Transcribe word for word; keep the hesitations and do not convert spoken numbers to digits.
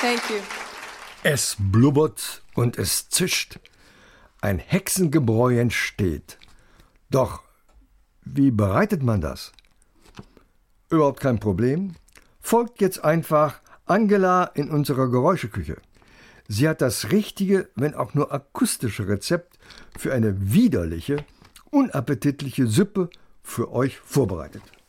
Thank you. Es blubbert und es zischt. Ein Hexengebräu entsteht. Doch wie bereitet man das? Überhaupt kein Problem. Folgt jetzt einfach Angela in unserer Geräuscheküche. Sie hat das richtige, wenn auch nur akustische Rezept für eine widerliche, unappetitliche Suppe für euch vorbereitet.